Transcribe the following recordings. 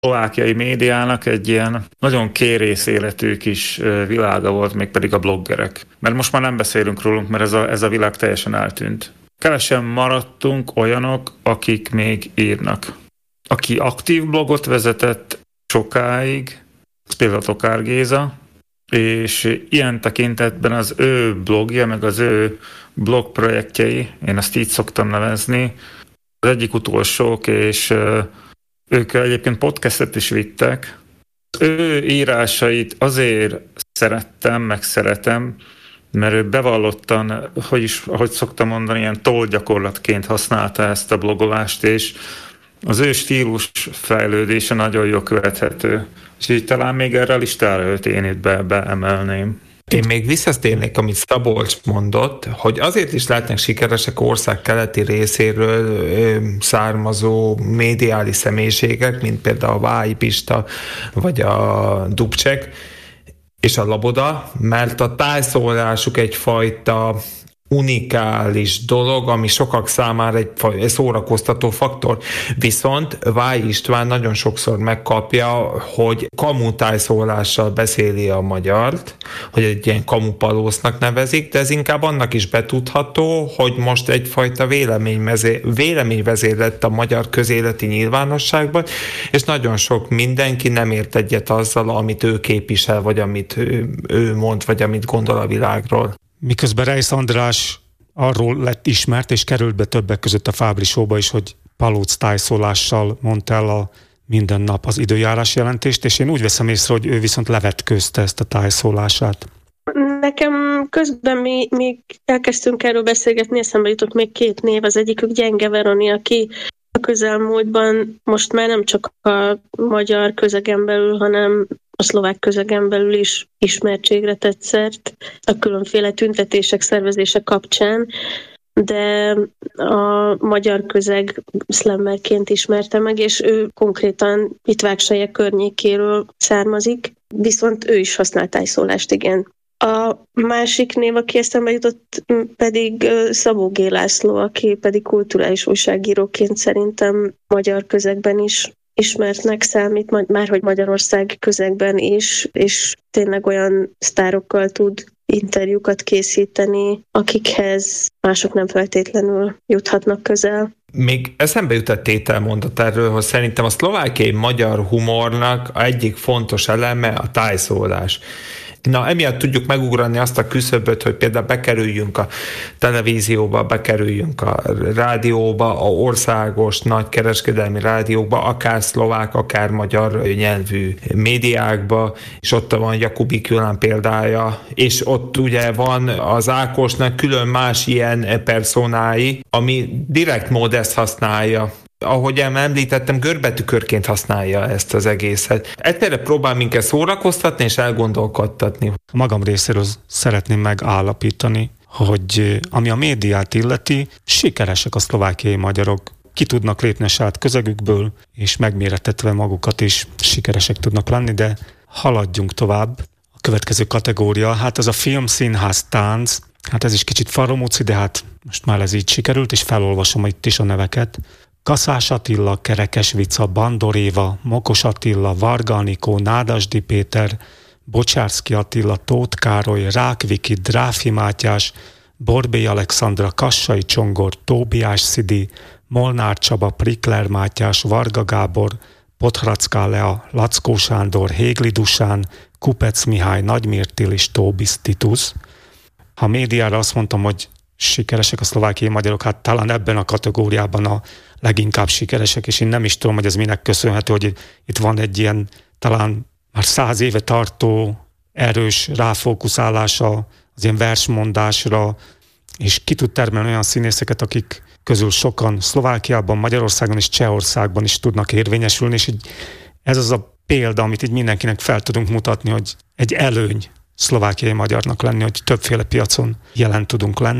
szlovákiai médiának egy ilyen nagyon kérész életű kis világa volt, mégpedig a bloggerek. Mert most már nem beszélünk rólunk, mert ez a világ teljesen eltűnt. Kevesen maradtunk olyanok, akik még írnak. Aki aktív blogot vezetett sokáig, az például Tokár Géza, és ilyen tekintetben az ő blogja, meg az ő blog projektjei, én azt így szoktam nevezni, az egyik utolsók, és ők egyébként podcastet is vittek. Az ő írásait azért szeretem, mert ő bevallottan, ahogy szoktam mondani, ilyen tollgyakorlatként használta ezt a blogolást, és az ő stílus fejlődése nagyon jól követhető. És így talán még erre a listára őt én itt beemelném. Én még visszatérnék, amit Szabolcs mondott, hogy azért is lehetnek sikeresek ország keleti részéről származó médiális személyiségek, mint például a Vályi Pista, vagy a Dubček, és a Laboda, mert a tájszólásuk egyfajta unikális dolog, ami sokak számára egy szórakoztató faktor. Viszont Vályi István nagyon sokszor megkapja, hogy kamutájszólással beszéli a magyart, hogy egy ilyen kamupalósznak nevezik, de ez inkább annak is betudható, hogy most egyfajta véleményvezér lett a magyar közéleti nyilvánosságban, és nagyon sok mindenki nem ért egyet azzal, amit ő képvisel, vagy amit ő mond, vagy amit gondol a világról. Miközben Reisz András arról lett ismert, és került be többek között a Fábri Show-ba is, hogy palóc tájszólással mondta el a minden nap az időjárás jelentést, és én úgy veszem észre, hogy ő viszont levetkőzte ezt a tájszólását. Nekem közben még elkezdtünk erről beszélgetni, eszembe jutott még 2 név, az egyikük Gyenge Veroni, aki a közelmúltban most már nem csak a magyar közegen belül, hanem a szlovák közegen belül is ismertségre tett szert a különféle tüntetések szervezése kapcsán, de a magyar közeg szlemmerként ismerte meg, és ő konkrétan itt Vágselje környékéről származik, viszont ő is használt tájszólást, igen. A másik név, aki eszembe jutott, pedig Szabó G. László, aki pedig kulturális újságíróként szerintem magyar közegben is ismertnek számít, már hogy Magyarország közegben is, és tényleg olyan sztárokkal tud interjúkat készíteni, akikhez mások nem feltétlenül juthatnak közel. Még eszembe jutott tételmondat erről, hogy szerintem a szlovákiai magyar humornak egyik fontos eleme a tájszólás. Na, emiatt tudjuk megugrani azt a küszöböt, hogy például bekerüljünk a televízióba, bekerüljünk a rádióba, a országos nagy kereskedelmi rádiókba, akár szlovák, akár magyar nyelvű médiákba, és ott van Jakubik Jolán példája, és ott ugye van az Ákosnak külön más ilyen personái, ami direkt mód ezt használja. Ahogy említettem, görbetükörként használja ezt az egészet. Egyszerre próbál minket szórakoztatni és elgondolkodtatni. A magam részéről szeretném megállapítani, hogy ami a médiát illeti, sikeresek a szlovákiai magyarok. Ki tudnak lépni a saját közegükből, és megmérettetve magukat is sikeresek tudnak lenni, de haladjunk tovább. A következő kategória, hát ez a film, színház, tánc. Hát ez is kicsit faromóci, de hát most már ez így sikerült, és felolvasom itt is a neveket. Kaszás Attila, Kerekes Vica, Bandor Éva, Mokos Attila, Varga Anikó, Nádasdy Péter, Bocsárszky Attila, Tóth Károly, Rák Viki, Dráfi Mátyás, Borbély Alexandra, Kassai Csongor, Tóbiás Szidi, Molnár Csaba, Prikler Mátyás, Varga Gábor, Pothracká Lea, Lackó Sándor, Hégli Dusán, Kupec Mihály, Nagymértil és Tóbis Titus. Ha médiára azt mondtam, hogy sikeresek a szlovákiai magyarok, hát talán ebben a kategóriában a leginkább sikeresek, és én nem is tudom, hogy ez minek köszönhető, hogy itt van egy ilyen talán már 100 éve tartó erős ráfókuszálása az ilyen versmondásra, és ki tud termelni olyan színészeket, akik közül sokan Szlovákiában, Magyarországon és Csehországban is tudnak érvényesülni, és így ez az a példa, amit így mindenkinek fel tudunk mutatni, hogy egy előny szlovákiai magyarnak lenni, hogy többféle piacon jelen tudunk lenni.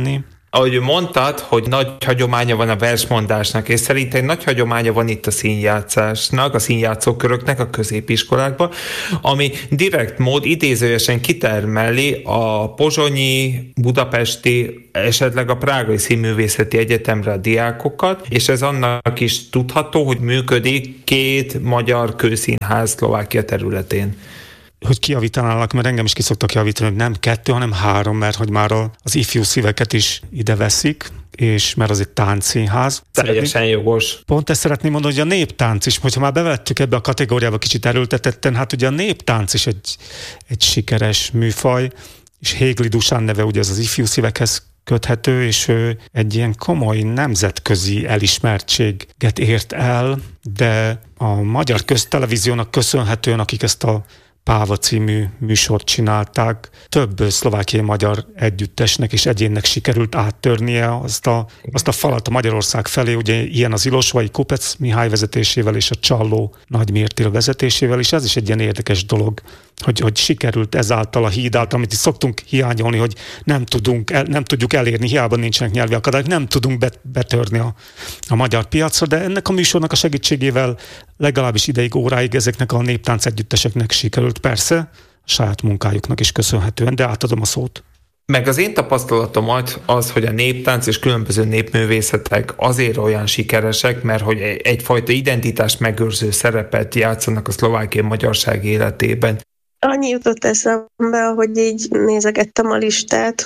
Ahogy mondtad, hogy nagy hagyománya van a versmondásnak, és szerintem nagy hagyománya van itt a színjátszásnak, a színjátszóköröknek a középiskolákban, ami direkt mód idézőjesen kitermeli a pozsonyi, budapesti, esetleg a prágai Színművészeti Egyetemre a diákokat, és ez annak is tudható, hogy működik 2 magyar kőszínház Szlovákia területén. Hogy kijavítanálak, mert engem is ki szoktak javítani, hogy nem 2, hanem 3, mert hogy már az ifjú szíveket is ide veszik, és mert az egy táncszínház. Teljesen jogos. Pont ezt szeretném mondani, hogy a néptánc is, hogyha már bevettük ebbe a kategóriába kicsit erőltetetten, hát ugye a néptánc is egy sikeres műfaj, és Hégli Dusán neve ugye az ifjú szívekhez köthető, és ő egy ilyen komoly nemzetközi elismertséget ért el, de a Magyar Köztelevíziónak köszönhetően, akik ezt a Páva című műsort csinálták, több szlovákiai magyar együttesnek és egyénnek sikerült áttörnie azt a falat a Magyarország felé, ugye ilyen az Ilosvai Kupec Mihály vezetésével és a Csalló Nagy Mirtil vezetésével, és ez is egy ilyen érdekes dolog, hogy sikerült ezáltal a híd által, amit is szoktunk hiányolni, hogy nem tudjuk elérni, hiába nincsenek nyelvi akadályok, nem tudunk betörni a magyar piacra, de ennek a műsornak a segítségével legalábbis ideig, óráig ezeknek a néptánc együtteseknek sikerült, persze a saját munkájuknak is köszönhetően, de átadom a szót. Meg az én tapasztalatom az, hogy a néptánc és különböző népművészetek azért olyan sikeresek, mert hogy egyfajta identitás megőrző szerepet játszanak a szlovákiai magyarság életében. Annyi jutott eszembe, hogy így nézegettem a listát,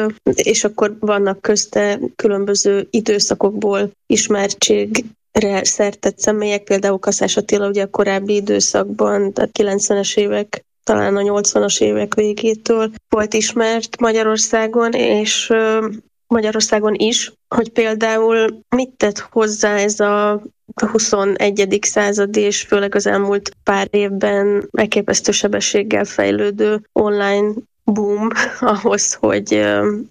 és akkor vannak közte különböző időszakokból ismertségre szertett személyek, például Kaszás Attila ugye a korábbi időszakban, tehát 90-es évek, talán a 80-as évek végétől volt ismert Magyarországon, és Magyarországon is, hogy például mit tett hozzá ez a 21. századi, és főleg az elmúlt pár évben elképesztő sebességgel fejlődő online boom ahhoz, hogy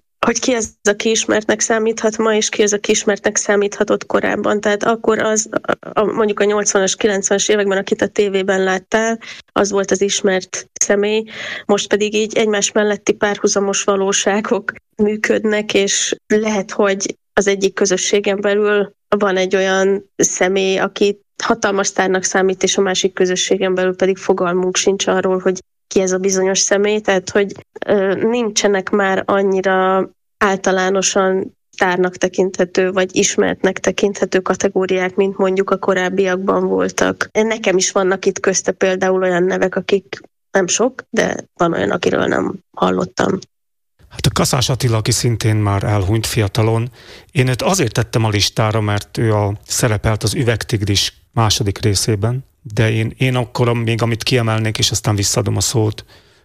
ki az, aki ismertnek számíthat ma, és ki az, aki ismertnek számíthatott korábban. Tehát akkor mondjuk a 80-as, 90-es években, akit a tévében láttál, az volt az ismert személy, most pedig így egymás melletti párhuzamos valóságok működnek, és lehet, hogy az egyik közösségen belül van egy olyan személy, aki hatalmas sztárnak számít, és a másik közösségen belül pedig fogalmunk sincs arról, hogy ki ez a bizonyos személy, tehát hogy nincsenek már annyira általánosan sztárnak tekinthető, vagy ismertnek tekinthető kategóriák, mint mondjuk a korábbiakban voltak. Nekem is vannak itt közte például olyan nevek, akik nem sok, de van olyan, akiről nem hallottam. Hát a Kaszás Attila, aki szintén már elhunyt fiatalon, én őt azért tettem a listára, mert ő szerepelt az Üvegtigris második részében, de én akkor még amit kiemelnék, és aztán visszaadom a szót,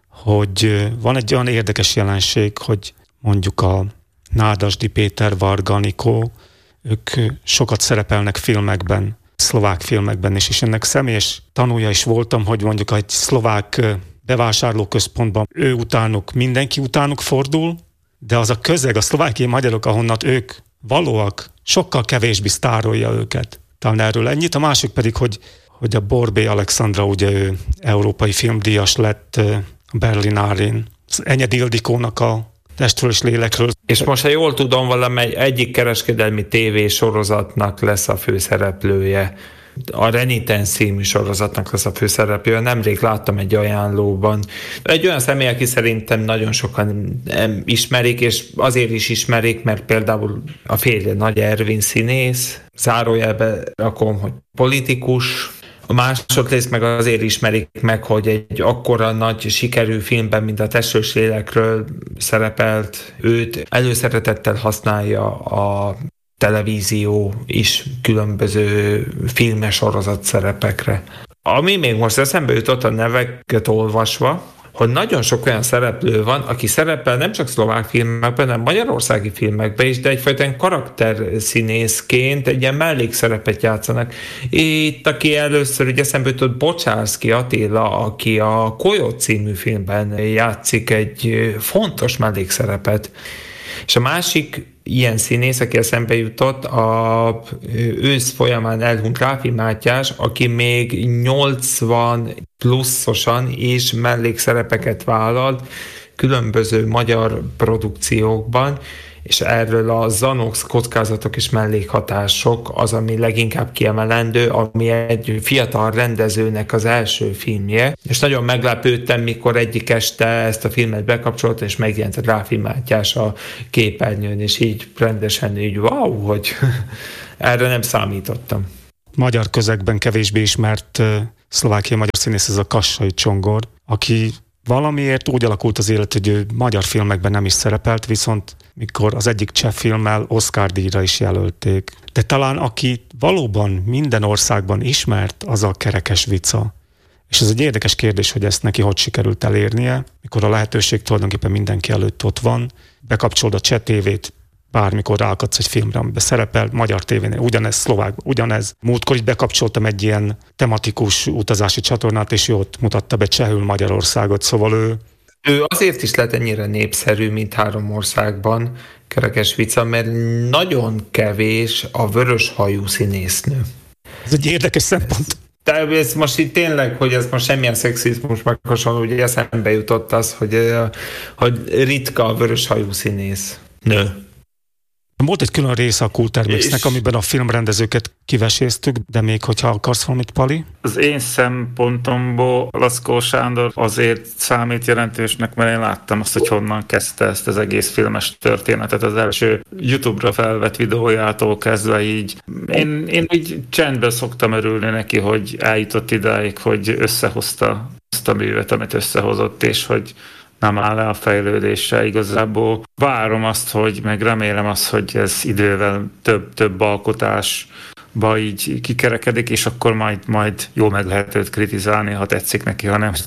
hogy van egy olyan érdekes jelenség, hogy mondjuk a Nádasdy Péter, Varga Anikó, ők sokat szerepelnek filmekben, szlovák filmekben is, és ennek személyes tanúja is voltam, hogy mondjuk egy szlovák bevásárlóközpontban mindenki utánuk fordul, de az a közeg, a szlovákiai magyarok, ahonnan ők valóak, sokkal kevésbé sztárolja őket. Talán erről ennyit. A másik pedig, hogy a Borbély Alexandra, ugye ő európai filmdíjas lett a Berlinárén, az Enyedi Ildikónak a Testről és lélekről. És most, ha jól tudom, valamely egyik kereskedelmi tévésorozatnak lesz a főszereplője. A Renitens című sorozatnak lesz a főszereplője. Nemrég láttam egy ajánlóban. Egy olyan személy, aki szerintem nagyon sokan ismerik, és azért is ismerik, mert például a férje Nagy Ervin színész, zárójelbe rakom, hogy politikus. A másodrészt meg azért ismerik meg, hogy egy akkora nagy sikerű filmben, mint a Testről és lélekről szerepelt, őt előszeretettel használja a televízió is különböző filmes sorozat szerepekre. Ami még most eszembe jutott a neveket olvasva, hogy nagyon sok olyan szereplő van, aki szerepel nem csak szlovák filmekben, hanem magyarországi filmekben is, de egyfajta karakterszínészként egy ilyen mellékszerepet játszanak. Itt, aki először ugye eszembe jutott, Bocsárszky Attila, aki a Kolyot című filmben játszik egy fontos mellékszerepet. És a másik ilyen színész, aki eszembe jutott, a ősz folyamán elhunyt Ráfi Mátyás, aki még 80 pluszosan is mellékszerepeket vállalt különböző magyar produkciókban, és erről a Zanox kockázatok és mellékhatások az, ami leginkább kiemelendő, ami egy fiatal rendezőnek az első filmje, és nagyon meglepődtem, mikor egyik este ezt a filmet bekapcsolta, és megjelent a Gráfi Mátyás a képernyőn, és így rendesen így wow, hogy erre nem számítottam. Magyar közegben kevésbé ismert szlovákiai magyar színész ez a Kassai Csongor, aki valamiért úgy alakult az élet, hogy ő magyar filmekben nem is szerepelt, viszont mikor az egyik cseh filmmel Oscar-díjra is jelölték. De talán aki valóban minden országban ismert, az a Kerekes Vica. És ez egy érdekes kérdés, hogy ezt neki hogy sikerült elérnie, mikor a lehetőség tulajdonképpen mindenki előtt ott van, bekapcsolod a cseh tévét, bármikor ráakadsz egy filmre, amiben szerepel, magyar tévénél, ugyanez szlovák, ugyanez. Múltkor itt bekapcsoltam egy ilyen tematikus utazási csatornát, és ott mutatta be csehül Magyarországot, szóval ő azért is lett ennyire népszerű, mint 3 országban, Kerekes Vica, mert nagyon kevés a vöröshajú színésznő. Ez egy érdekes szempont. De ez most itt tényleg, hogy ez most semmilyen szexizmus meg hasonló, ugye eszembe jutott az, hogy ritka a vöröshajú színész nő. Volt egy külön része a Kultermixnek, amiben a filmrendezőket kiveséztük, de még hogyha akarsz valamit, Pali? Az én szempontomból Laszkó Sándor azért számít jelentősnek, mert én láttam azt, hogy honnan kezdte ezt az egész filmes történetet. Az első YouTube-ra felvett videójától kezdve így. Én így csendben szoktam örülni neki, hogy eljutott idáig, hogy összehozta azt a művet, amit összehozott, és hogy nem áll le a fejlődésre. Igazából várom azt, hogy meg remélem azt, hogy ez idővel több alkotásba így kikerekedik, és akkor majd jól meg lehet őt kritizálni, ha tetszik neki, ha nem.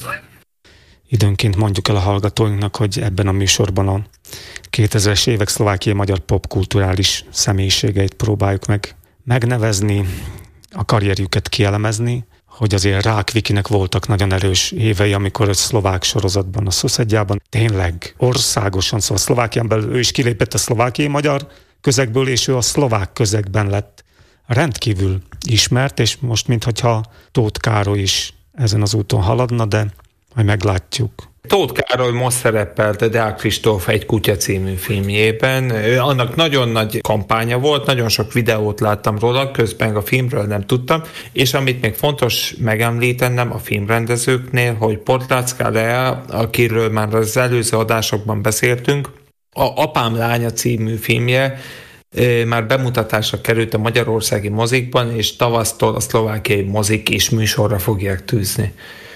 Időnként mondjuk el a hallgatóinknak, hogy ebben a műsorban a 2000-es évek szlovákiai magyar popkulturális személyiségeit próbáljuk megnevezni, a karrierjüket kielemezni, hogy azért Rák Vikinek voltak nagyon erős évei, amikor a szlovák sorozatban, a Szoszedjában tényleg országosan, szóval Szlovákián belül ő is kilépett a szlovákiai magyar közegből, és ő a szlovák közegben lett rendkívül ismert, és most minthogyha Tóth Károly is ezen az úton haladna, de majd meglátjuk. Tóth Károly most szerepelt a Deák Kristóf Egy kutya című filmjében. Annak nagyon nagy kampánya volt, nagyon sok videót láttam róla, közben a filmről nem tudtam, és amit még fontos megemlítenem a filmrendezőknél, hogy Podlaczka Lea, akiről már az előző adásokban beszéltünk, a Apám lánya című filmje már bemutatásra került a magyarországi mozikban, és tavasztól a szlovákiai mozik is műsorra fogják tűzni.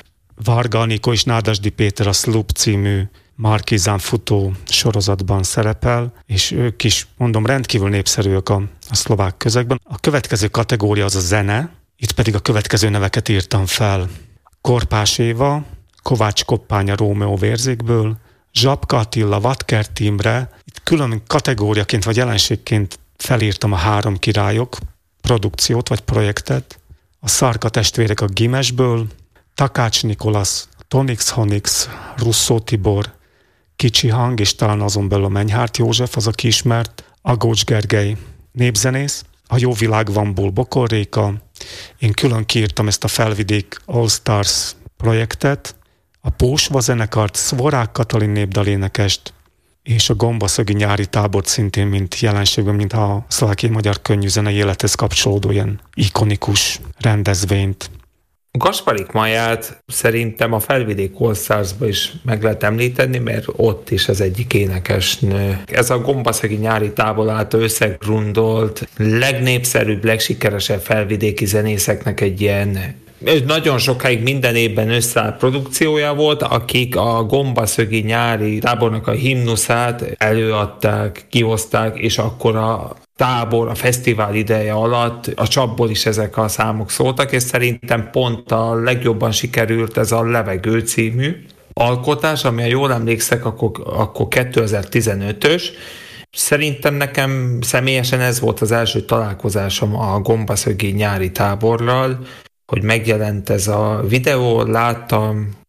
Varga Anikó és Nádasdy Péter a Slup című Markizán futó sorozatban szerepel, és ők is, mondom, rendkívül népszerűek a szlovák közegben. A következő kategória az a zene, itt pedig a következő neveket írtam fel. Korpás Éva, Kovács Koppány a Rómeó vérzékből, Zsapka Attila, Vatkert Imre, itt külön kategóriaként vagy jelenségként felírtam a 3 királyok produkciót vagy projektet, a Szarka testvérek a Gimesből, Takács Nikolasz, Tonix Honix, Russzó Tibor, Kicsi Hang, és talán azon belül a Menyhárt József, az, aki ismert, Agócs Gergely népzenész, a Jó világ vanból Bokor Réka, én külön kiírtam ezt a Felvidék All Stars projektet, a Pósva zenekart, Szvorák Katalin népdalénekest, és a Gombaszögi nyári tábort szintén, mint jelenségben, mint a szlovákiai magyar könnyű zenei élethez kapcsolódó ilyen ikonikus rendezvényt. Gasparik Maját szerintem a Felvidék All Stars-ba is meg lehet említeni, mert ott is az egyik énekesnő. Ez a Gombaszegi nyári tábor által összegrundolt, legnépszerűbb, legsikeresebb felvidéki zenészeknek egy ilyen nagyon sokáig minden évben összeállt produkciója volt, akik a Gombaszögi nyári tábornak a himnuszát előadták, kihozták, és akkor a tábor, a fesztivál ideje alatt a csapból is ezek a számok szóltak, és szerintem pont a legjobban sikerült ez a Levegő című alkotás, ami, ha jól emlékszek, akkor 2015-ös. Szerintem nekem személyesen ez volt az első találkozásom a Gombaszögi nyári táborral, hogy megjelent ez a videó, láttam,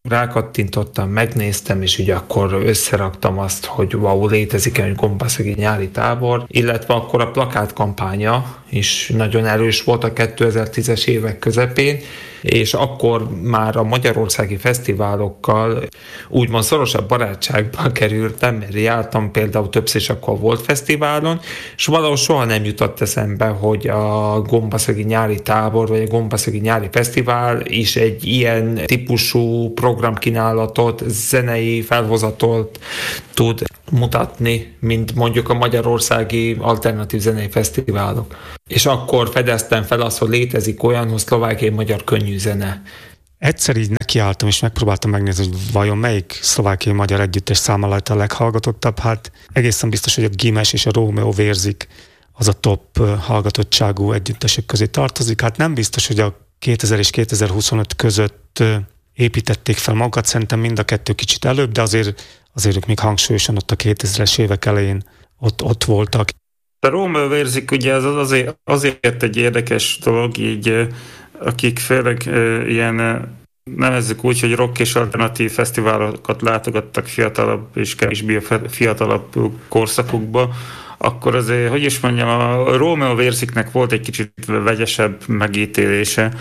rákattintottam, megnéztem, és ugye akkor összeraktam azt, hogy wow, létezik-e egy gombaszegi nyári tábor, illetve akkor a plakátkampánya is nagyon erős volt a 2010-es évek közepén, és akkor már a magyarországi fesztiválokkal úgymond szorosabb barátságba kerültem, mert jártam például többször is akkor volt fesztiválon, és valahogy soha nem jutott eszembe, hogy a gombaszegi nyári tábor, vagy a gombaszegi nyári fesztivál is egy ilyen típusú programkínálatot, zenei felhozatot tud mutatni, mint mondjuk a magyarországi alternatív zenei fesztiválok. És akkor fedeztem fel azt, hogy létezik olyan, hogy szlovákiai magyar könnyű zene. Egyszer így nekiálltam, és megpróbáltam megnézni, hogy vajon melyik szlovákiai magyar együttes száma a leghallgatottabb. Hát egészen biztos, hogy a Gimes és a Rómeó Vérzik az a top hallgatottságú együttesek közé tartozik. Hát nem biztos, hogy a 2000 és 2025 között építették fel magukat, szerintem mind a kettő kicsit előbb, de azért ők még hangsúlyosan ott a 2000-es évek elején ott voltak. A Rómeó Vérzik ugye az azért egy érdekes dolog, így akik főleg ilyen, nevezzük úgy, hogy rock és alternatív fesztiválokat látogattak fiatalabb és kevésbé fiatalabb korszakukba, akkor azért, hogy is mondjam, a Rómeó Vérziknek volt egy kicsit vegyesebb megítélése.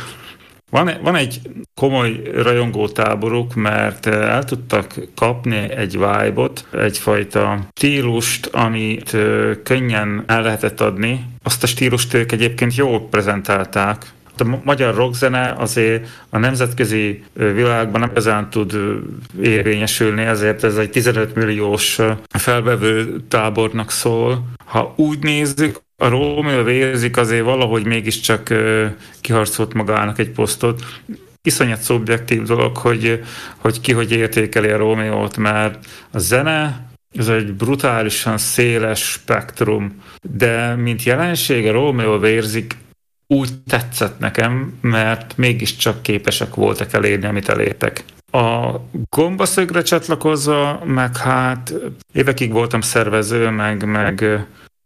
Van egy komoly rajongótáboruk, mert el tudtak kapni egy vibe-ot, egyfajta stílust, amit könnyen el lehetett adni. Azt a stílust ők egyébként jól prezentálták. A magyar rockzene azért a nemzetközi világban nem igazán tud érvényesülni, ezért ez egy 15 milliós felvevő tábornak szól. Ha úgy nézzük, a Rómeó Vérzik azért valahogy mégiscsak kiharcolt magának egy posztot. Iszonyat szubjektív dolog, hogy ki hogy értékeli a Rómeót, mert a zene ez egy brutálisan széles spektrum, de mint jelenség a Rómeó Vérzik úgy tetszett nekem, mert mégiscsak képesek voltak elérni, amit elértek. A gombaszögre csatlakozva, meg hát évekig voltam szervező, meg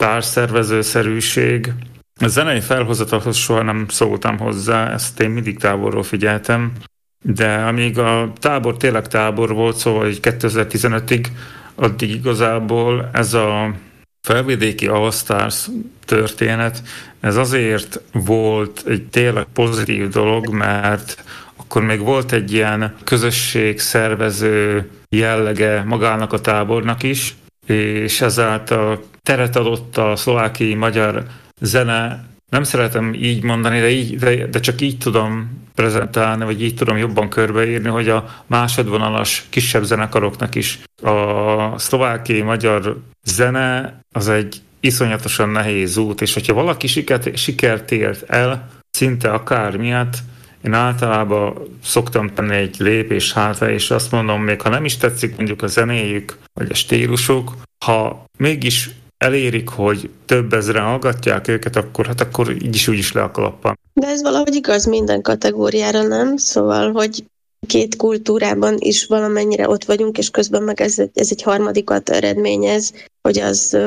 társszervezőszerűség. A zenei felhozatalhoz soha nem szóltam hozzá, ezt én mindig távolról figyeltem, de amíg a tábor tényleg tábor volt, szóval 2015-ig, addig igazából ez a felvidéki All Stars történet, ez azért volt egy tényleg pozitív dolog, mert akkor még volt egy ilyen közösség szervező jellege magának a tábornak is, és ezáltal teret adott a szlovákiai magyar zene, nem szeretem így mondani, de csak így tudom prezentálni, vagy így tudom jobban körbeírni, hogy a másodvonalas kisebb zenekaroknak is a szlovákiai magyar zene az egy iszonyatosan nehéz út, és hogyha valaki sikert ért el, szinte akár miatt, én általában szoktam tenni egy lépés hátra, és azt mondom, még ha nem is tetszik mondjuk a zenéjük, vagy a stílusuk, ha mégis elérik, hogy több ezren hallgatják őket, akkor így is úgy is le a kalappal. De ez valahogy igaz minden kategóriára, nem? Szóval, hogy két kultúrában is valamennyire ott vagyunk, és közben meg ez egy harmadikat eredményez, hogy az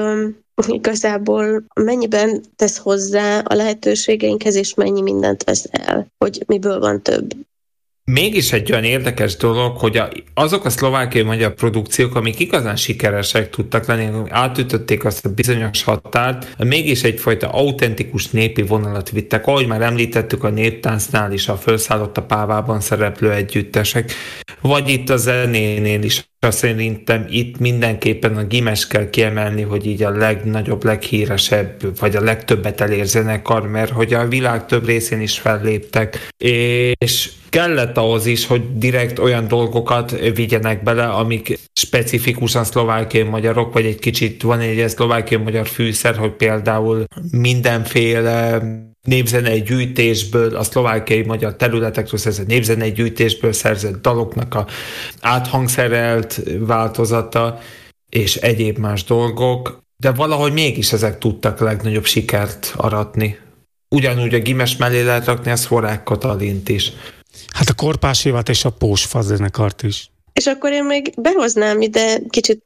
igazából mennyiben tesz hozzá a lehetőségeinkhez, és mennyi mindent vesz el, hogy miből van több. Mégis egy olyan érdekes dolog, hogy azok a szlovákiai magyar produkciók, amik igazán sikeresek tudtak lenni, átütötték azt a bizonyos határt, mégis egyfajta autentikus népi vonalat vittek. Ahogy már említettük, a néptáncnál is a Fölszállott a pávában szereplő együttesek, vagy itt a zenénél is. Szerintem itt mindenképpen a Gimes kell kiemelni, hogy így a legnagyobb, leghíresebb, vagy a legtöbbet elér zenekar, mert hogy a világ több részén is felléptek, és kellett ahhoz is, hogy direkt olyan dolgokat vigyenek bele, amik specifikusan szlovákiai magyarok, vagy egy kicsit van egy szlovákiai magyar fűszer, hogy például mindenféle népzenei gyűjtésből, a szlovákiai magyar területekről szerzett népzenei gyűjtésből szerzett daloknak a áthangszerelt változata, és egyéb más dolgok, de valahogy mégis ezek tudtak legnagyobb sikert aratni. Ugyanúgy a Gimes mellé lehet rakni a Szvorák Katalint is. Hát a Korpás Évát és a Pósfa zenekart is. És akkor én még behoznám ide kicsit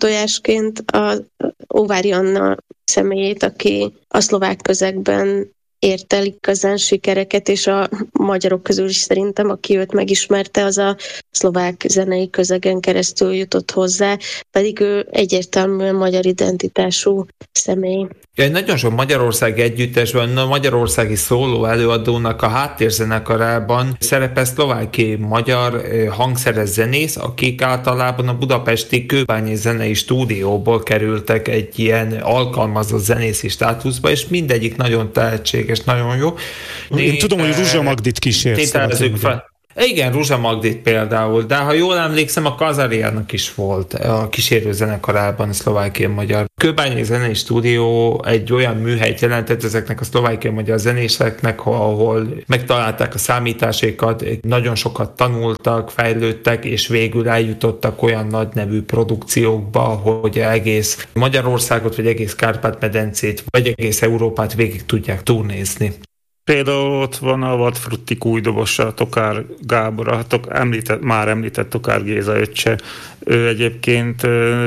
kakuktojásként a Óvári Anna személyét, aki a szlovák közegben ért el igazán sikereket, és a magyarok közül is szerintem, aki őt megismerte, az a szlovák zenei közegen keresztül jutott hozzá, pedig ő egyértelműen magyar identitású személy. Nagyon sok magyarországi együttesben, a magyarországi szóló előadónak a háttérzenekarában szerepel szlovákiai magyar hangszeres zenész, akik általában a budapesti Kőbányi zenei stúdióból kerültek egy ilyen alkalmazott zenészi státuszba, és mindegyik nagyon tehetséges, nagyon jó. Én tudom, hogy Ruzsa Magdit kísért. Igen, Ruzsa Magdit például, de ha jól emlékszem, a Kazariának is volt a kísérő zenekarában a szlovákiai magyar. Kőbányi zenei stúdió egy olyan műhelyt jelentett ezeknek a szlovákiai magyar zenészeknek, ahol megtalálták a számításaikat, nagyon sokat tanultak, fejlődtek, és végül eljutottak olyan nagy nevű produkciókba, hogy egész Magyarországot, vagy egész Kárpát-medencét, vagy egész Európát végig tudják turnézni. Például ott van a Vadfruttik új dobosa, Tokár Gábor, már említett Tokár Géza öccse. Ő egyébként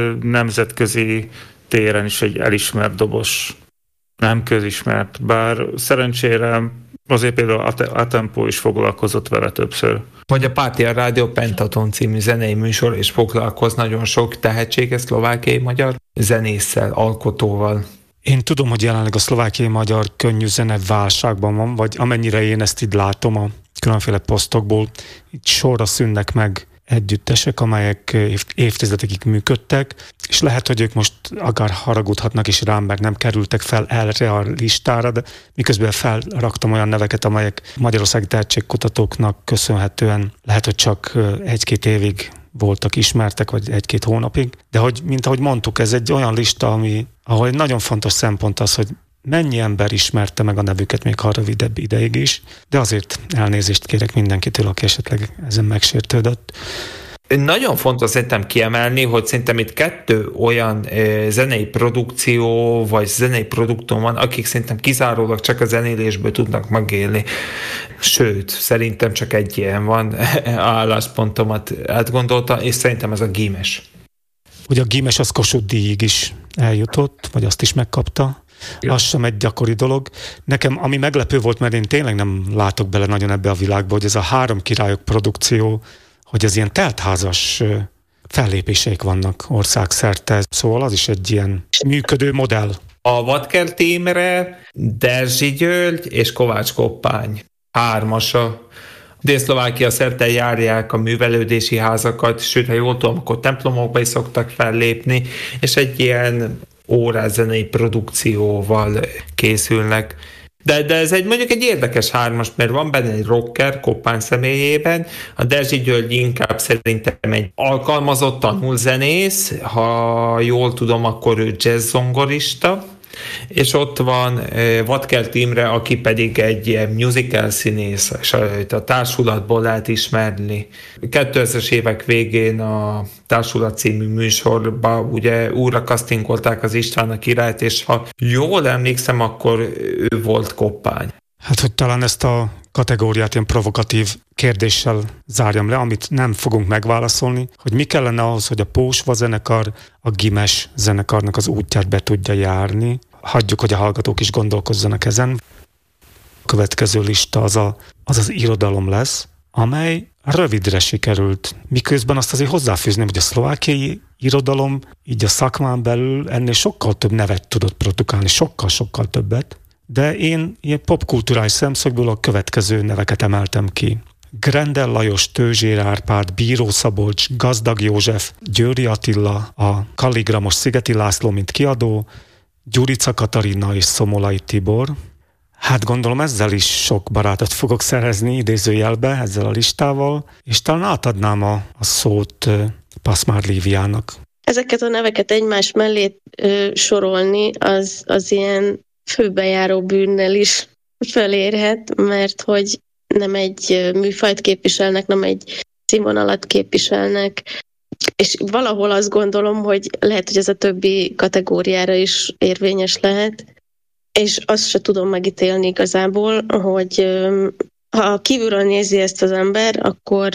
nemzetközi téren is egy elismert dobos, nem közismert, bár szerencsére azért például a Tempo is foglalkozott vele többször. Vagy a Pátia Rádió Pentaton című zenei műsor is foglalkoz nagyon sok tehetséges szlovákiai magyar zenésszel, alkotóval. Én tudom, hogy jelenleg a szlovákiai magyar könnyű zene válságban van, vagy amennyire én ezt így látom a különféle posztokból, itt sorra szűnnek meg együttesek, amelyek évtizedekig működtek, és lehet, hogy ők most akár haragudhatnak is rám, mert nem kerültek fel erre a listára, de miközben felraktam olyan neveket, amelyek magyarországi tehetségkutatóknak köszönhetően lehet, hogy csak 1-2 évig voltak ismertek, vagy 1-2 hónapig. De mint ahogy mondtuk, ez egy olyan lista, ahol egy nagyon fontos szempont az, hogy mennyi ember ismerte meg a nevüket, még ha rövidebb ideig is, de azért elnézést kérek mindenkitől, aki esetleg ezen megsértődött. Nagyon fontos szerintem kiemelni, hogy szerintem itt 2 olyan zenei produkció, vagy zenei produktum van, akik szerintem kizárólag csak a zenélésből tudnak megélni. Sőt, szerintem csak egy ilyen van, álláspontomat átgondolta, és szerintem ez a Gimes. Ugye a Gimes az Kossuth díjig is eljutott, vagy azt is megkapta. Ja. Az sem egy gyakori dolog. Nekem, ami meglepő volt, mert én tényleg nem látok bele nagyon ebbe a világba, hogy ez a 3 királyok produkció, hogy ez ilyen teltházas fellépéseik vannak országszerte. Szóval az is egy ilyen működő modell. A Vadkert Imre, Derzsi György és Kovács Koppány 3-asa. Dél-Szlovákia szerte járják a művelődési házakat, sőt, ha jól tudom, akkor templomokba is szoktak fellépni, és egy ilyen órázenei produkcióval készülnek. De ez mondjuk egy érdekes 3-as, mert van benne egy rocker Koppány személyében, a Derzsi György inkább szerintem egy alkalmazott tanulzenész, ha jól tudom, akkor ő jazz zongorista, és ott van Vadkert Imre, aki pedig egy ilyen musical színész, és a társulatból lehet ismerni. 2000-es évek végén a Társulat című műsorban ugye újra castingolták az István a királyt, és ha jól emlékszem, akkor ő volt Koppány. Hát, hogy talán ezt a kategóriát ilyen provokatív kérdéssel zárjam le, amit nem fogunk megválaszolni, hogy mi kellene ahhoz, hogy a Pósva zenekar a Gimes zenekarnak az útját be tudja járni. Hagyjuk, hogy a hallgatók is gondolkozzanak ezen. A következő lista az irodalom lesz, amely rövidre sikerült. Miközben azt azért hozzáfűzném, hogy a szlovákiai irodalom így a szakmán belül ennél sokkal több nevet tudott produkálni, sokkal többet. De én ilyen popkulturális szemszögből a következő neveket emeltem ki. Grendel Lajos, Tőzsér Árpád, Bíró Szabolcs, Gazdag József, Győri Attila, a Kalligramos Szigeti László, mint kiadó, Gyurica Katarina és Szomolai Tibor. Hát gondolom ezzel is sok barátot fogok szerezni idézőjelbe, ezzel a listával, és talán átadnám a szót Paszmár Líviának. Ezeket a neveket egymás mellé sorolni, az ilyen főbejáró bűnnel is felérhet, mert hogy nem egy műfajt képviselnek, nem egy színvonalat képviselnek, és valahol azt gondolom, hogy lehet, hogy ez a többi kategóriára is érvényes lehet, és azt se tudom megítélni igazából, hogy ha kívülről nézi ezt az ember, akkor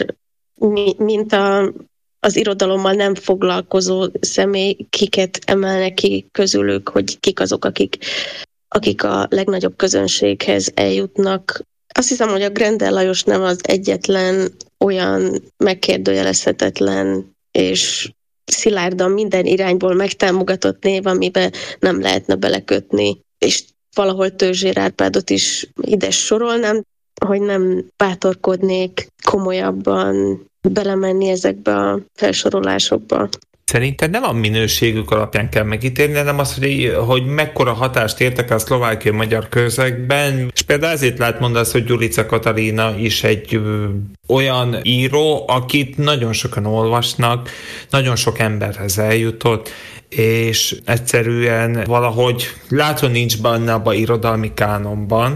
mint az irodalommal nem foglalkozó személy, kiket emelnek ki közülük, hogy kik azok, akik a legnagyobb közönséghez eljutnak. Azt hiszem, hogy a Grendel Lajos nem az egyetlen olyan megkérdőjelezhetetlen és szilárdan minden irányból megtámogatott név, amiben nem lehetne belekötni. És valahol Törzsér Árpádot is ide sorolnám, hogy nem bátorkodnék komolyabban belemenni ezekbe a felsorolásokba. Szerintem nem a minőségük alapján kell megítélni, hanem az, hogy mekkora hatást értek a szlovákiai magyar közegben. És például ezért lehet mondani, hogy Gyurica Katalina is egy olyan író, akit nagyon sokan olvasnak, nagyon sok emberhez eljutott, és egyszerűen valahogy látva nincs benne abban irodalmi kánonban,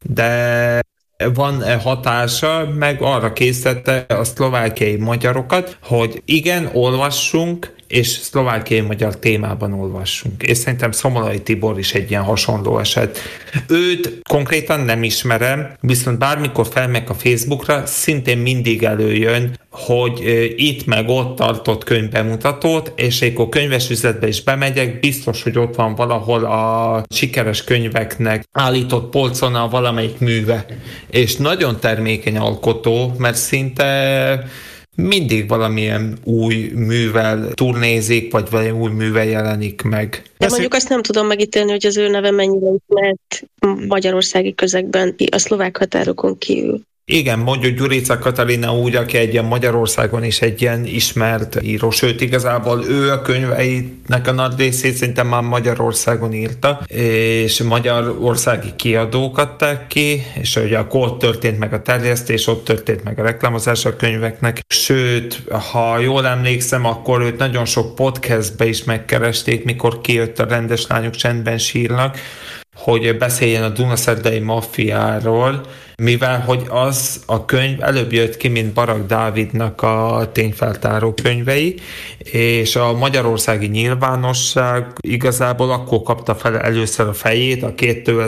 de van hatása, meg arra készítette a szlovákiai magyarokat, hogy igen, olvassunk, és szlovákiai magyar témában olvassunk. És szerintem Szomolai Tibor is egy ilyen hasonló eset. Őt konkrétan nem ismerem, viszont bármikor felmegyek a Facebookra, szintén mindig előjön, hogy itt meg ott tartott könyvbemutatót, és amikor könyvesüzletbe is bemegyek, biztos, hogy ott van valahol a sikeres könyveknek állított polcon a valamelyik műve. És nagyon termékeny alkotó, mert szinte mindig valamilyen új művel turnézik, vagy valami új művel jelenik meg. De mondjuk azt nem tudom megítélni, hogy az ő neve mennyire ismert magyarországi közegben, a szlovák határokon kívül. Igen, mondjuk Gyurica Katalina úgy, aki egy ilyen Magyarországon is egy ilyen ismert író, sőt igazából ő a könyveinek a nagy részét szerintem már Magyarországon írta, és magyarországi kiadók adták ki, és ugye akkor ott történt meg a terjesztés, ott történt meg a reklámozás a könyveknek, sőt, ha jól emlékszem, akkor őt nagyon sok podcastbe is megkeresték, mikor kijött a Rendes lányok csendben sírnak, hogy beszéljen a Dunaszerdai maffiáról, mivel hogy az a könyv előbb jött ki, mint Barak Dávidnak a tényfeltáró könyvei, és a magyarországi nyilvánosság igazából akkor kapta fel először a fejét a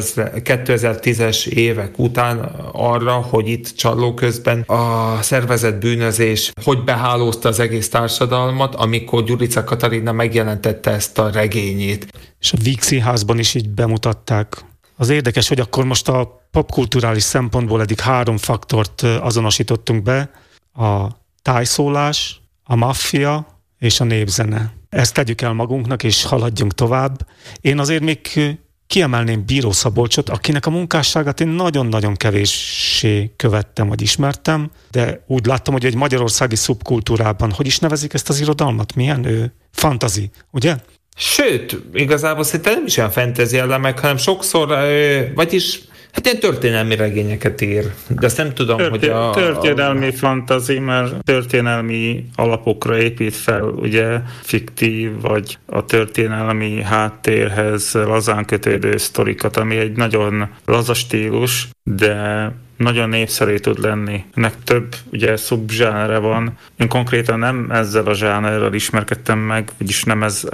2010-es évek után arra, hogy itt Csalló közben a szervezett bűnözés hogy behálózta az egész társadalmat, amikor Gyurica Katalina megjelentette ezt a regényét. És a Víg Színházban is így bemutatták. Az érdekes, hogy akkor most a popkulturális szempontból eddig 3 faktort azonosítottunk be, a tájszólás, a maffia és a népzene. Ezt tegyük el magunknak, és haladjunk tovább. Én azért még kiemelném Bíró Szabolcsot, akinek a munkásságát én nagyon-nagyon kevéssé követtem, vagy ismertem, de úgy láttam, hogy egy magyarországi szubkultúrában, hogy is nevezik ezt az irodalmat? Milyen? Fantasy, ugye? Sőt, igazából szerintem nem is olyan fantasy elemek, hanem sokszor, vagyis hát ilyen történelmi regényeket ír. De ezt nem tudom, hogy a... Történelmi fantasy, mert történelmi alapokra épít fel, ugye fiktív, vagy a történelmi háttérhez lazán kötődő sztorikat, ami egy nagyon laza stílus, de nagyon népszerű tud lenni. Ennek több ugye szubzsánere van. Én konkrétan nem ezzel a zsánerrel ismerkedtem meg, vagyis nem ez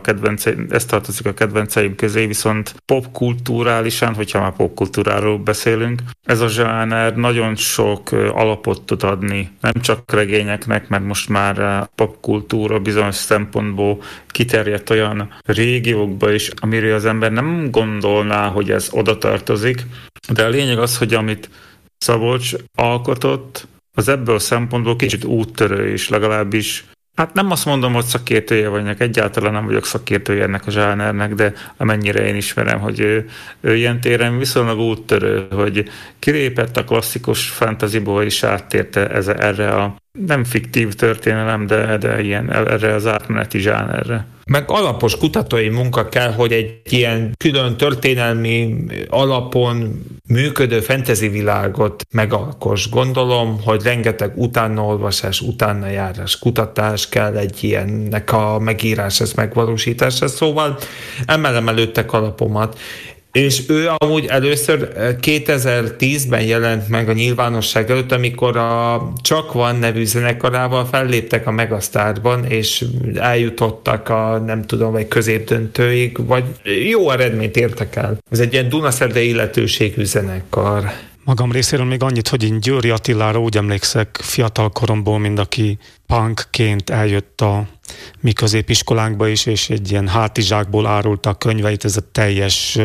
tartozik a kedvenceim közé, viszont popkulturálisan, hogyha már popkultúráról beszélünk, ez a zsáner nagyon sok alapot tud adni. Nem csak regényeknek, mert most már a popkultúra bizonyos szempontból kiterjedt olyan régiókba is, amiről az ember nem gondolná, hogy ez oda tartozik. De a lényeg az, hogy amit Szabolcs alkotott, az ebből a szempontból kicsit úttörő is, legalábbis. Hát nem azt mondom, hogy szakértője vagyok, egyáltalán nem vagyok szakértője ennek a zsánernek, de amennyire én ismerem, hogy ő ilyen téren viszonylag úttörő, hogy kilépett a klasszikus fantasyból és áttérte erre a nem fiktív történelem, de ilyen, erre az átmeneti zsánerre. Meg alapos kutatói munka kell, hogy egy ilyen külön történelmi alapon működő fantasy világot megalkoss. Gondolom, hogy rengeteg utánaolvasás, utánajárás, kutatás kell egy ilyennek a megíráshoz, megvalósításhoz. Szóval emelem előtte kalapomat. És ő amúgy először 2010-ben jelent meg a nyilvánosság előtt, amikor a Csak Van nevű zenekarával felléptek a Megasztárban, és eljutottak a nem tudom, vagy középdöntőig, vagy jó eredményt értek el. Ez egy ilyen Dunaszerdai illetőségű zenekar. Magam részéről még annyit, hogy én Győri Attilára úgy emlékszek fiatal koromból, mint aki punkként eljött a mi középiskolánkba is, és egy ilyen hátizsákból árulta a könyveit, ez a teljes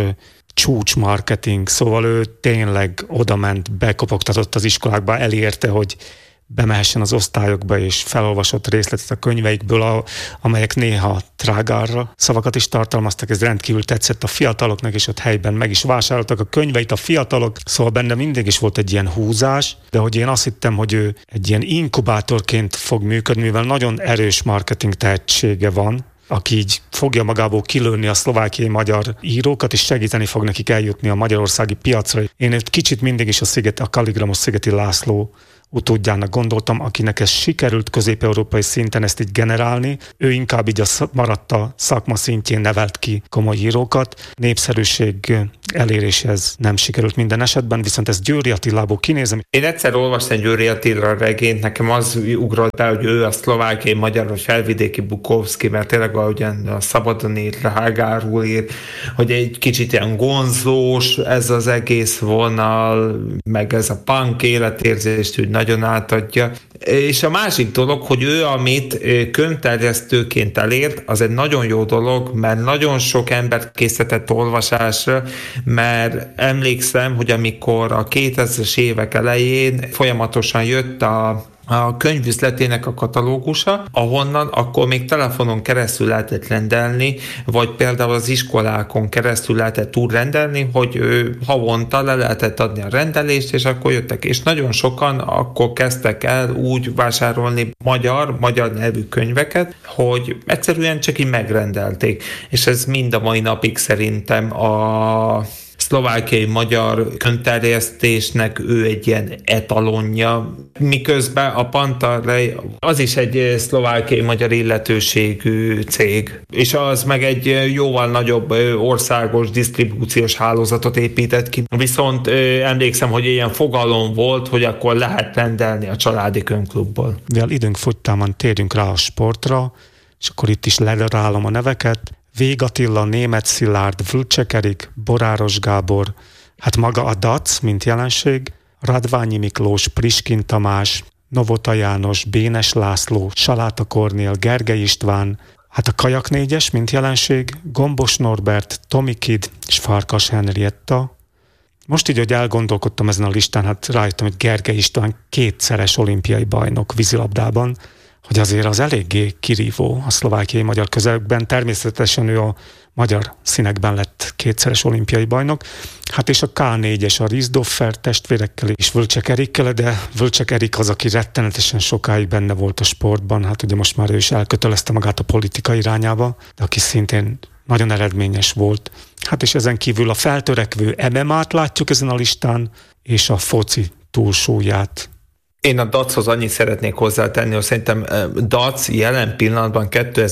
csúcsmarketing, szóval ő tényleg odament, bekopogtatott az iskolákba, elérte, hogy bemehessen az osztályokba, és felolvasott részletet a könyveikből, amelyek néha trágárra szavakat is tartalmaztak. Ez rendkívül tetszett a fiataloknak, és ott helyben meg is vásároltak a könyveit a fiatalok, szóval benne mindig is volt egy ilyen húzás, de hogy én azt hittem, hogy ő egy ilyen inkubátorként fog működni, mivel nagyon erős marketing tehetsége van, aki így fogja magából kilőni a szlovákiai magyar írókat, és segíteni fog nekik eljutni a magyarországi piacra. Én egy kicsit mindig is a Kalligramos Szigeti László utódjának gondoltam, akinek ez sikerült közép-európai szinten ezt így generálni. Ő inkább így maradt a szakma szintjén, nevelt ki komoly írókat. Népszerűség eléréshez nem sikerült minden esetben, viszont ez Győri Attilából kinézem. Én egyszer olvastam Győri Attila regényt, nekem az ugrott be, hogy ő a szlovákiai magyar vagy felvidéki Bukowski, mert tényleg ahogyan a Szabadon ír, Hágáról ír, hogy egy kicsit ilyen gonzós ez az egész vonal, meg ez a punk életérzést, hogy nagyon átadja. És a másik dolog, hogy ő, amit könyvterjesztőként elért, az egy nagyon jó dolog, mert nagyon sok embert készített olvasásra, mert emlékszem, hogy amikor a 2000-es évek elején folyamatosan jött a könyvüzletének a katalógusa, ahonnan akkor még telefonon keresztül lehetett rendelni, vagy például az iskolákon keresztül lehetett úgy rendelni, hogy havonta le lehetett adni a rendelést, és akkor jöttek. És nagyon sokan akkor kezdtek el úgy vásárolni magyar nyelvű könyveket, hogy egyszerűen csak így megrendelték. És ez mind a mai napig szerintem a szlovákiai magyar könyvterjesztésnek ő egy ilyen etalonja, miközben a Pantarley az is egy szlovákiai magyar illetőségű cég, és az meg egy jóval nagyobb országos disztribúciós hálózatot épített ki. Viszont emlékszem, hogy ilyen fogalom volt, hogy akkor lehet rendelni a családi könyvklubból. Mivel időnk fogytában térjünk rá a sportra, és akkor itt is ledarálom a neveket. Vég Attila, Németh Szilárd, Vlček Erik, Boráros Gábor, hát maga a DAC, mint jelenség, Radványi Miklós, Priskin Tamás, Novota János, Bénes László, Saláta Kornél, Gergely István, hát a Kajak négyes, mint jelenség, Gombos Norbert, Tomi Kid és Farkas Henrietta. Most így, hogy elgondolkodtam ezen a listán, hát rájöttem, hogy Gergely István 2-szeres olimpiai bajnok vízilabdában, hogy azért az eléggé kirívó a szlovákiai magyar közelükben. Természetesen ő a magyar színekben lett 2-szeres olimpiai bajnok. Hát és a K4-es a Rizdoffer testvérekkel és Vlček Erikkel, de Vlček Erik az, aki rettenetesen sokáig benne volt a sportban. Hát ugye most már ő is elkötelezte magát a politika irányába, de aki szintén nagyon eredményes volt. Hát és ezen kívül a feltörekvő MMA-t látjuk ezen a listán, és a foci túlsúlyát. Én a DAC-hoz annyit szeretnék hozzátenni, hogy szerintem DAC jelen pillanatban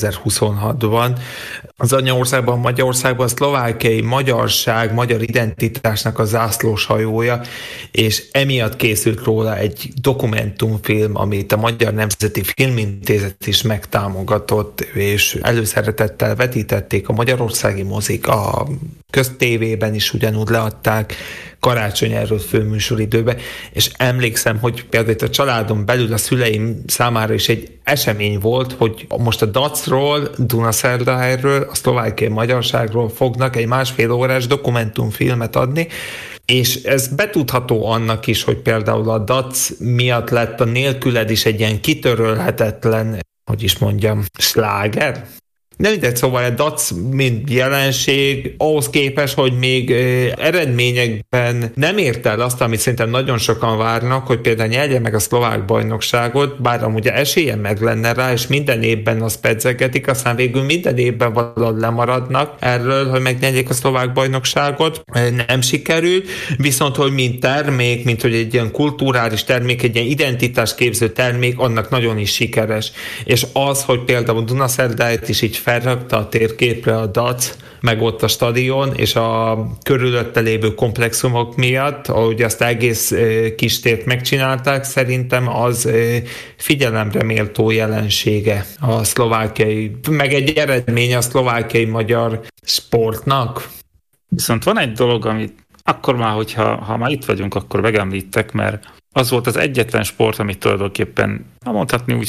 2026-ban az anyaországban, Magyarországban a szlovákiai magyarság, magyar identitásnak a zászlós hajója, és emiatt készült róla egy dokumentumfilm, amit a Magyar Nemzeti Filmintézet is megtámogatott, és előszeretettel vetítették a magyarországi mozik, a köztévében is ugyanúgy leadták, karácsony előtt főműsoridőben, és emlékszem, hogy például a családon belül a szüleim számára is egy esemény volt, hogy most a DAC-ról, Dunaszerdahelyről, a szlovákiai magyarságról fognak egy 1,5 órás dokumentumfilmet adni, és ez betudható annak is, hogy például a DAC miatt lett a Nélküled is egy ilyen kitörölhetetlen, hogy is mondjam, sláger. De mindegy, szóval a DAC, mint jelenség, ahhoz képest, hogy még eredményekben nem ért el azt, amit szerintem nagyon sokan várnak, hogy például nyerje meg a szlovák bajnokságot, bár amúgy esélye meg lenne rá, és minden évben azt pedzegetik, aztán végül minden évben valahogy lemaradnak erről, hogy megnyerjék a szlovák bajnokságot, nem sikerül, viszont hogy mint termék, mint hogy egy ilyen kulturális termék, egy ilyen identitásképző termék, annak nagyon is sikeres. És az, hogy például Dunaszerdályt is így felrakta a térképre a DAC, meg ott a stadion, és a körülötte lévő komplexumok miatt, ahogy azt egész kistért megcsinálták, szerintem az figyelemre méltó jelensége a szlovákiai, meg egy eredmény a szlovákiai magyar sportnak. Viszont van egy dolog, amit akkor már, ha már itt vagyunk, akkor megemlítek, mert az volt az egyetlen sport, amit tulajdonképpen mondhatni úgy, hogy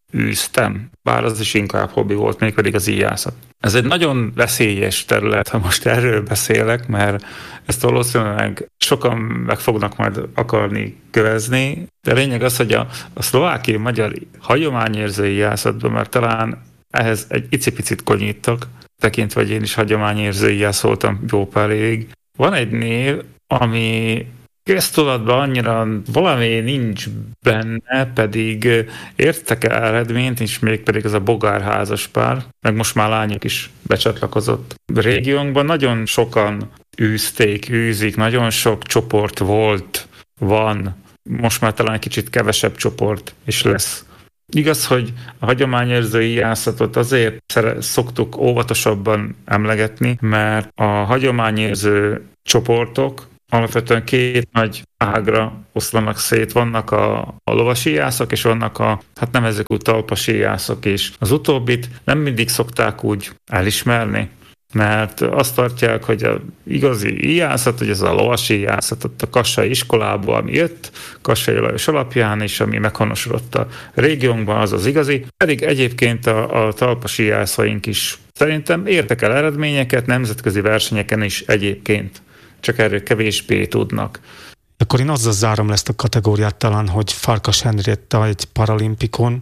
űztem, bár az is inkább hobbi volt, mégpedig az íjászat. Ez egy nagyon veszélyes terület, ha most erről beszélek, mert ezt valószínűleg sokan meg fognak majd akarni kövezni, de lényeg az, hogy a szlovákiai magyar hagyományérző íjászatban, mert talán ehhez egy icipicit konyítok, tekintve, hogy én is hagyományérző íjász voltam jó pár évig. Van egy név, ami köztudatban annyira valami nincs benne, pedig értek el eredményt, és mégpedig ez a bogár házaspár, meg most már lányok is becsatlakozott. A régiónkban nagyon sokan űzik, nagyon sok csoport van, most már talán egy kicsit kevesebb csoport is lesz. Igaz, hogy a hagyományérző íjászatot azért szoktuk óvatosabban emlegetni, mert a hagyományérző csoportok alapvetően két nagy ágra oszlanak szét. Vannak a lovasíjászok, és vannak hát nevezzük úgy talpasíjászok is. Az utóbbit nem mindig szokták úgy elismerni, mert azt tartják, hogy az igazi íjászat, hogy ez a lovasíjászat ott a kassai iskolából, ami jött, Kassai Lajos alapján, és ami meghonosodott a régiónkban, az az igazi. Pedig egyébként a talpasíjászaink is szerintem értek el eredményeket nemzetközi versenyeken is egyébként. Csak erről kevésbé tudnak. Akkor én azzal zárom ezt a kategóriát talán, hogy Farkas Henrietta egy paralimpikon,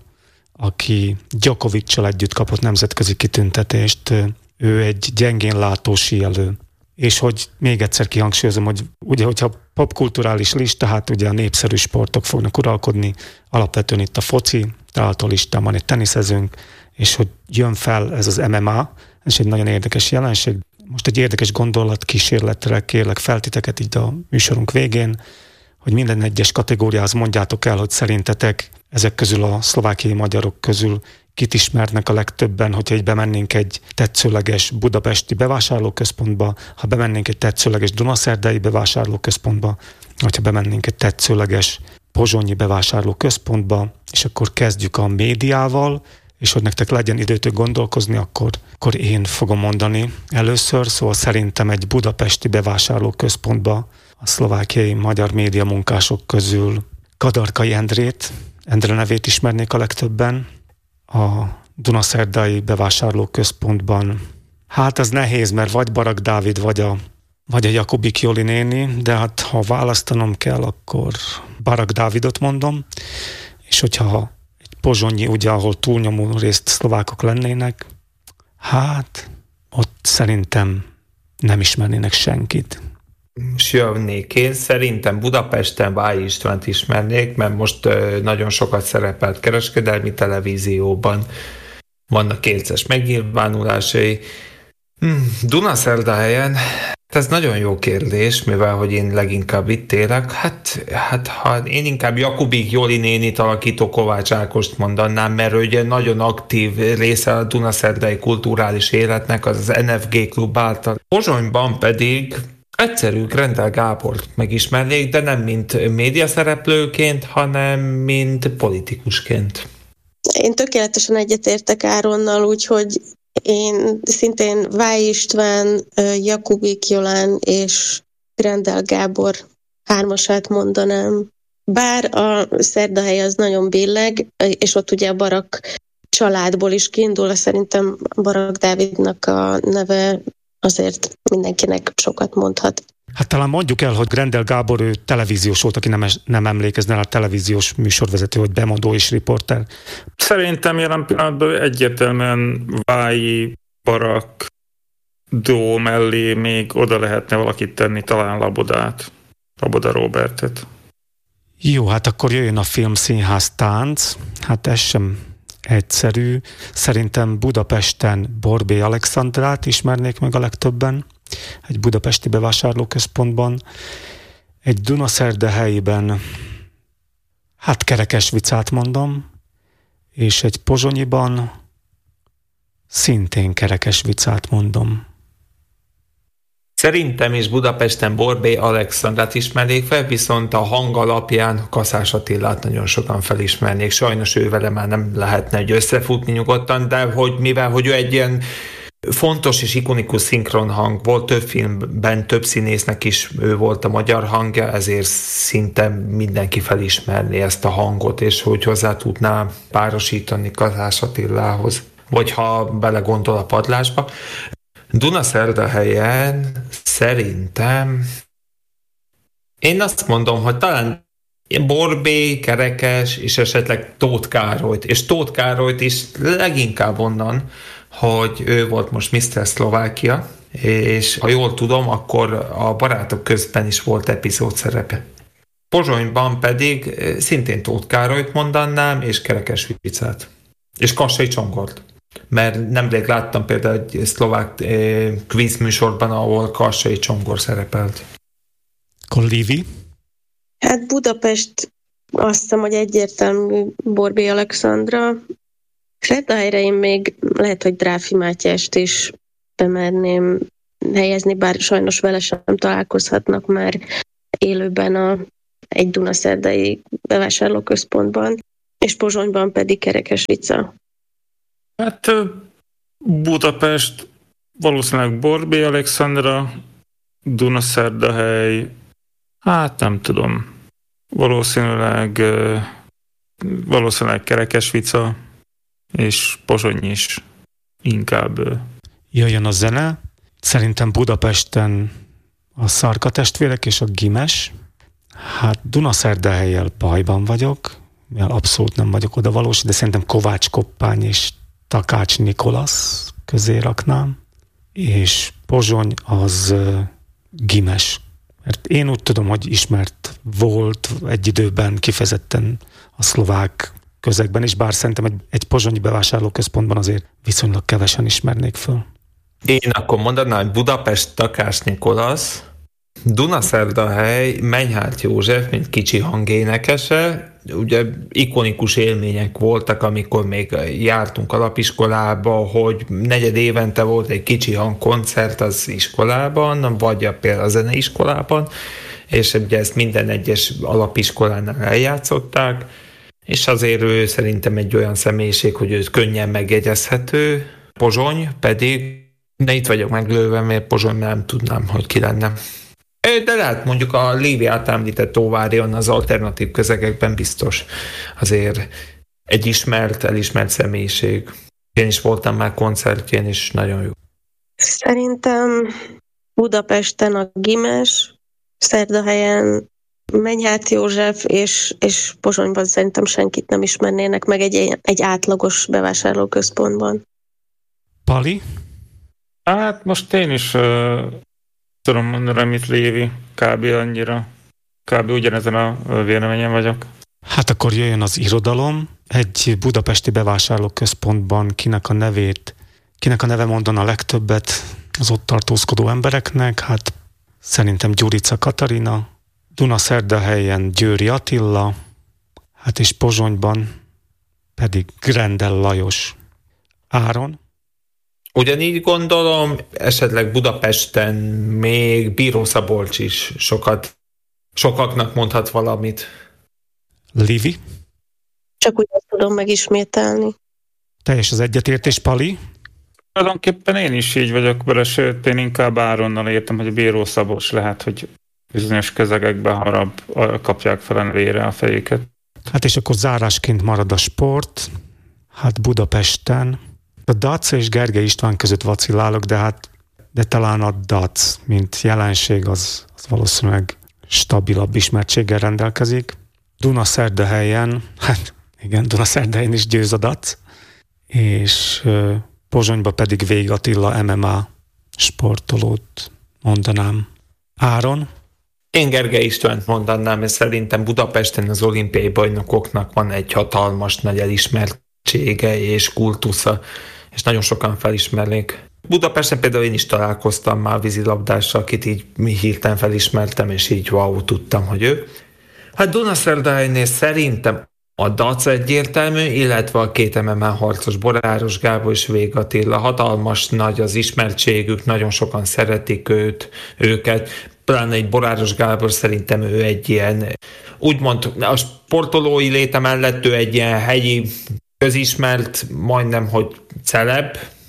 aki Djokoviccal együtt kapott nemzetközi kitüntetést, ő egy gyengén látó síelő. És hogy még egyszer kihangsúlyozom, hogy ugye, hogyha popkulturális lista, hát ugye a népszerű sportok fognak uralkodni, alapvetően itt a foci, található listán van egy teniszezőnk, és hogy jön fel ez az MMA, ez egy nagyon érdekes jelenség. Most egy érdekes gondolatkísérletre kérlek fel titeket így a műsorunk végén, hogy minden egyes kategóriához mondjátok el, hogy szerintetek ezek közül a szlovákiai magyarok közül kit ismernek a legtöbben, hogyha így bemennénk egy tetszőleges budapesti bevásárlóközpontba, ha bemennénk egy tetszőleges dunaszerdai bevásárlóközpontba, hogyha bemennénk egy tetszőleges pozsonyi bevásárlóközpontba, és akkor kezdjük a médiával, és hogy nektek legyen időtök gondolkozni, akkor én fogom mondani először, szóval szerintem egy budapesti bevásárlóközpontba a szlovákiai magyar média munkások közül Kadarkai Endre nevét ismernék a legtöbben, a dunaszerdai bevásárlóközpontban. Hát ez nehéz, mert vagy Barak Dávid, vagy a Jakubik Joli néni, de hát ha választanom kell, akkor Barak Dávidot mondom, és hogyha Pozsonyi, ugye, ahol túlnyomó részt szlovákok lennének, hát ott szerintem nem ismernének senkit. És jönnék én, szerintem Budapesten Vályi Istvánt ismernék, mert most nagyon sokat szerepelt kereskedelmi televízióban, vannak érces megnyilvánulásai. Dunaszerdahelyen, ez nagyon jó kérdés, mivel hogy én leginkább itt élek, hát ha én inkább Jakubik Joli nénit alakító Kovács Ákost mondanám, mert ugye nagyon aktív része a dunaszerdai kulturális életnek, az NFG klub által. Pozsonyban pedig egyszerű Grendel Gábort megismernék, de nem mint médiaszereplőként, hanem mint politikusként. Én tökéletesen egyetértek Áronnal, úgyhogy én szintén Vályi István, Jakubik Jolán és Grendel Gábor hármasát mondanám. Bár a Szerdahely az nagyon billeg, és ott ugye a Barak családból is kiindul, szerintem Barak Dávidnak a neve azért mindenkinek sokat mondhat. Hát talán mondjuk el, hogy Grendel Gábor, ő televíziós volt, aki nem emlékezne rá, a televíziós műsorvezető, hogy bemondó és riporter. Szerintem jelen pillanatban egyértelműen Vályi, Barak, Dó mellé még oda lehetne valakit tenni, talán Laboda Robertet. Jó, hát akkor jöjjön a film, színház, tánc. Hát ez sem egyszerű. Szerintem Budapesten Borbély Alexandrát ismernék meg a legtöbben, egy budapesti bevásárlóközpontban, egy Dunaszerdahelyben, hát Kerekesvicát mondom, és egy Pozsonyiban szintén Kerekesvicát mondom. Szerintem is Budapesten Borbély Alexandrát ismernék fel, viszont a hang alapján Kaszás Attilát nagyon sokan felismernék. Sajnos ő vele már nem lehetne, hogy összefutni nyugodtan, de hogy mivel hogy ő egy ilyen fontos és ikonikus szinkronhang volt, több filmben, több színésznek is ő volt a magyar hangja, ezért szinte mindenki felismerné ezt a hangot, és hogy hozzá tudná párosítani Kazás Attilához, vagy ha belegondol a padlásba. Dunaszerdahelyen szerintem én azt mondom, hogy talán Borbély, Kerekes és esetleg Tóth Károlyt. És Tóth Károlyt is leginkább onnan, hogy ő volt most Mr. Szlovákia, és ha jól tudom, akkor a Barátok közben is volt epizód szerepe. Pozsonyban pedig szintén Tóth Károlyt mondanám, és Kerekes Vicát. És Kassai Csongort. Mert nemrég láttam például egy szlovák kvíz műsorban, ahol Kassai Csongor szerepelt. Akkor Livi? Hát Budapest azt hiszem, hogy egyértelmű Borbély Alexandra. Szerdahelyre én még lehet, hogy Dráfi Mátyást is bemerném helyezni, bár sajnos vele sem találkozhatnak már élőben egy dunaszerdai bevásárlóközpontban, és Pozsonyban pedig Kerekes Vica. Hát Budapest valószínűleg Borbély Alexandra, Dunaszerdahely, hát nem tudom, valószínűleg Kerekes Vica, és Pozsony is inkább. Jöjjön a zene. Szerintem Budapesten a Szarka testvérek és a Gimes. Hát Dunaszerdahellyel bajban vagyok, mivel abszolút nem vagyok odavalós, de szerintem Kovács Koppány és Takács Nikolasz közé raknám. És Pozsony az Gimes. Mert én úgy tudom, hogy ismert volt egy időben kifejezetten a szlovák közegben is, bár szerintem egy pozsonyi bevásárlóközpontban azért viszonylag kevesen ismernék föl. Én akkor mondanám, hogy Budapest Takács Nikolasz, Dunaszerdahely Menyhárt József, mint kicsi hangénekese. Ugye ikonikus élmények voltak, amikor még jártunk alapiskolába, hogy negyed évente volt egy kicsi hangkoncert az iskolában, vagy például a zeneiskolában, és ugye ezt minden egyes alapiskolánál eljátszották, és azért ő szerintem egy olyan személyiség, hogy ő könnyen megjegyezhető. Pozsony pedig, de itt vagyok meglőve, mert Pozsony nem tudnám, hogy ki lenne. De lehet mondjuk a Lévi által említett Tóvárion az alternatív közegekben biztos azért egy elismert személyiség. Én is voltam már koncertjén, és nagyon jó. Szerintem Budapesten a Gimes, Szerdahelyen Menyhárt József, és Pozsonyban szerintem senkit nem ismernének meg egy átlagos bevásárlóközpontban. Pali? Hát most én is tudom mondani, amit Lévi, kb. Ugyanezen a véleményen vagyok. Hát akkor jöjjön az irodalom. Egy budapesti bevásárlóközpontban kinek a neve mondan a legtöbbet az ott tartózkodó embereknek? Hát szerintem Gyurica Katarina, Dunaszerdahelyen Győri Attila, hát és Pozsonyban pedig Grendel Lajos. Áron? Ugyanígy gondolom, esetleg Budapesten még Bíró Szabolcs is sokaknak mondhat valamit. Livi? Csak úgy ezt tudom megismételni. Teljes az egyetértés, Pali? Tulajdonképpen én is így vagyok vele, sőt, én inkább Áronnal értem, hogy a Bíró Szabolcs lehet, hogy bizonyos közegekben hamarabb kapják fel a nevére a fejéket. Hát és akkor zárásként marad a sport. Hát Budapesten a Dac és Gergely István között vacillálok, de talán a Dac, mint jelenség, az valószínűleg stabilabb ismertséggel rendelkezik. Dunaszerdahelyen, hát igen, Dunaszerdahelyen is győz a Dac, és Pozsonyba pedig Vég Attila MMA sportolót mondanám. Áron? Én Gergely Istvánt mondanám, és szerintem Budapesten az olimpiai bajnokoknak van egy hatalmas nagy elismertsége és kultusza, és nagyon sokan felismernék. Budapesten például én is találkoztam már vízilabdással, akit így hirtelen felismertem, és így wow, tudtam, hogy ő. Hát Dunaszerdahelynél szerintem a Dac egyértelmű, illetve a két MMA harcos Boráros Gábor és Vég Attila. Hatalmas nagy az ismertségük, nagyon sokan szeretik őket. Pláne egy Boráros Gábor, szerintem ő egy ilyen, úgymond a sportolói léte mellett ő egy ilyen helyi, közismert, majdnem, hogy celeb,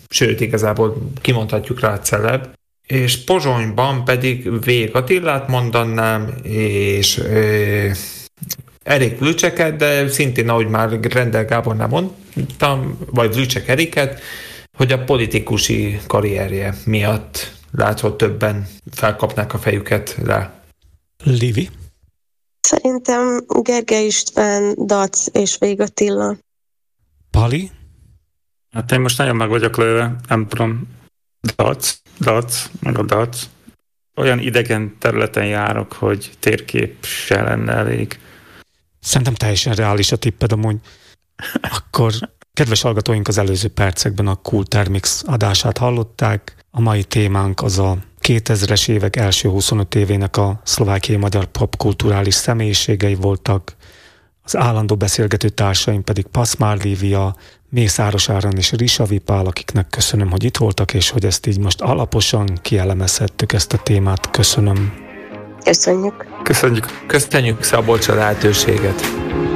sőt, igazából kimondhatjuk rá celeb, és Pozsonyban pedig Vég Attilát mondanám, és Erik Vlücseket, de szintén, ahogy már Grendel Gábornál mondtam, vagy Vlücsek Eriket, hogy a politikusi karrierje miatt látva többen felkapnák a fejüket rá. Livi? Szerintem Gergely István, Dac és Vég Attila. Pali? Hát én most nagyon meg vagyok lőve, nem tudom, Dac, meg a Dac. Olyan idegen területen járok, hogy térkép se lenne elég. Szerintem teljesen reális a tipped amúgy. Akkor, kedves hallgatóink, az előző percekben a Kultermix adását hallották. A mai témánk az a 2000-es évek első 25 évének a szlovákiai magyar popkulturális személyiségei voltak. Az állandó beszélgető társaim pedig Paszmár Lívia, Mészáros Áron és Risa Vipál, akiknek köszönöm, hogy itt voltak, és hogy ezt így most alaposan kielemezhettük ezt a témát. Köszönöm. Köszönjük. Köszönjük Szabolcs a lehetőséget.